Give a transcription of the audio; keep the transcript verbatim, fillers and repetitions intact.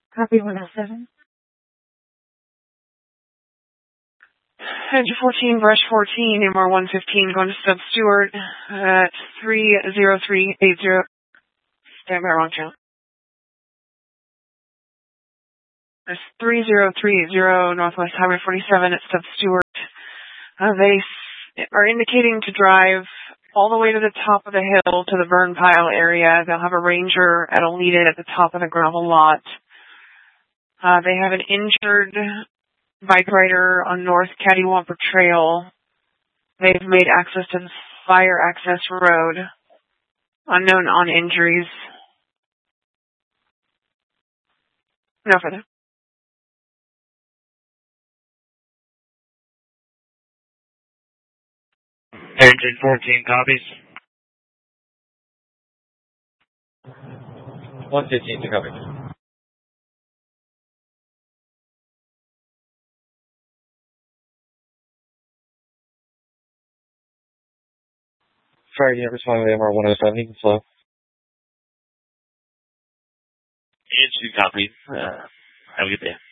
Copy one oh seven. Engine fourteen, brush fourteen, M R one fifteen, going to Sub Stewart at three zero three eight zero. Stand by, wrong channel. It's three zero three eight zero, Northwest Highway forty-seven at Sub Stewart. Uh, they s- are indicating to drive all the way to the top of the hill to the burn pile area. They'll have a ranger at a lead-in at the top of the gravel lot. Uh, they have an injured bike rider on North Cattywampus Trail. They've made access to the fire access road. Unknown on injuries. No further. Engine fourteen copies. one fifteen to copy. Fire unit responding to M R one oh seven, you can slow. Engine copies. Uh, have a good day.